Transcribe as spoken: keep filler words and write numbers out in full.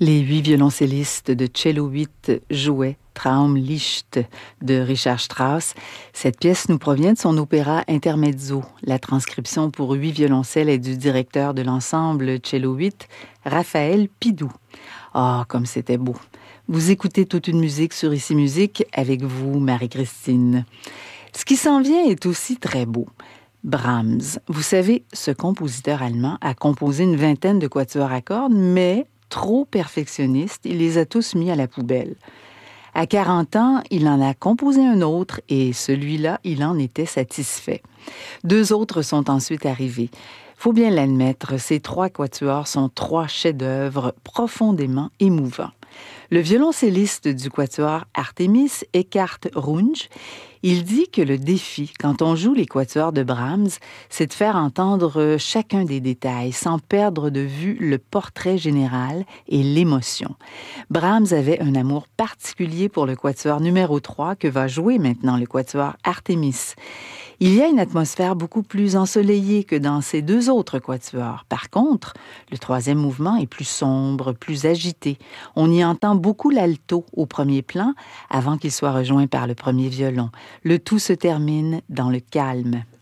Les huit violoncellistes de Cello huit jouaient Traumlicht de Richard Strauss. Cette pièce nous provient de son opéra Intermezzo. La transcription pour huit violoncelles est du directeur de l'ensemble Cello huit, Raphaël Pidou. Ah, comme c'était beau! Vous écoutez toute une musique sur Ici Musique avec vous, Marie-Christine. Ce qui s'en vient est aussi très beau. Brahms. Vous savez, ce compositeur allemand a composé une vingtaine de quatuors à cordes, mais trop perfectionniste, il les a tous mis à la poubelle. À quarante ans, il en a composé un autre et celui-là, il en était satisfait. Deux autres sont ensuite arrivés. Faut bien l'admettre, ces trois quatuors sont trois chefs-d'œuvre profondément émouvants. Le violoncelliste du quatuor Artemis, Eckhard Runge, il dit que le défi, quand on joue les quatuors de Brahms, c'est de faire entendre chacun des détails sans perdre de vue le portrait général et l'émotion. Brahms avait un amour particulier pour le quatuor numéro trois que va jouer maintenant le quatuor Artemis. Il y a une atmosphère beaucoup plus ensoleillée que dans ces deux autres quatuors. Par contre, le troisième mouvement est plus sombre, plus agité. On y entend beaucoup l'alto au premier plan avant qu'il soit rejoint par le premier violon. Le tout se termine dans le calme.